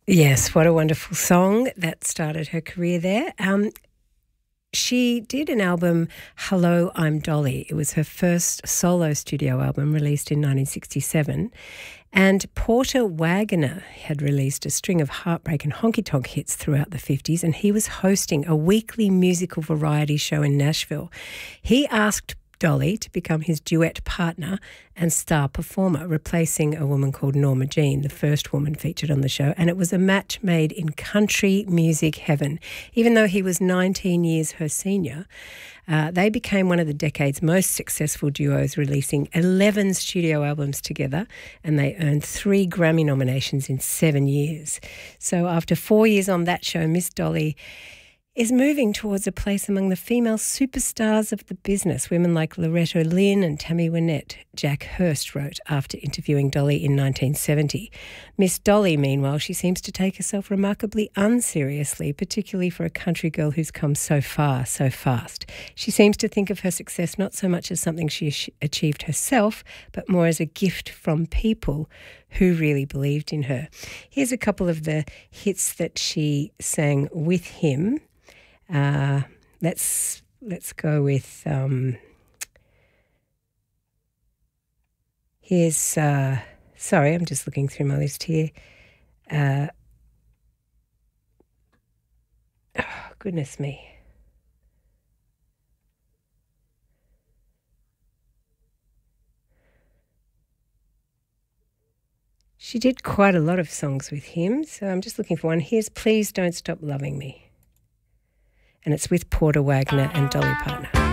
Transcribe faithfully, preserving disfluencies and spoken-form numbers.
Yes, what a wonderful song that started her career there. Um, she did an album, Hello, I'm Dolly. It was her first solo studio album released in nineteen sixty-seven. And Porter Wagoner had released a string of heartbreak and honky-tonk hits throughout the fifties, and he was hosting a weekly musical variety show in Nashville. He asked Dolly to become his duet partner and star performer, replacing a woman called Norma Jean, the first woman featured on the show, and it was a match made in country music heaven. Even though he was nineteen years her senior, uh, they became one of the decade's most successful duos, releasing eleven studio albums together, and they earned three Grammy nominations in seven years. So after four years on that show, Miss Dolly is moving towards a place among the female superstars of the business. Women like Loretta Lynn and Tammy Wynette, Jack Hurst wrote after interviewing Dolly in nineteen seventy. Miss Dolly, meanwhile, she seems to take herself remarkably unseriously, particularly for a country girl who's come so far, so fast. She seems to think of her success not so much as something she achieved herself, but more as a gift from people who really believed in her. Here's a couple of the hits that she sang with him. Uh, let's let's go with um, here's uh, sorry, I'm just looking through my list here. Uh, oh, goodness me. She did quite a lot of songs with him, so I'm just looking for one. Here's Please Don't Stop Loving Me. And it's with Porter Wagoner and Dolly Parton.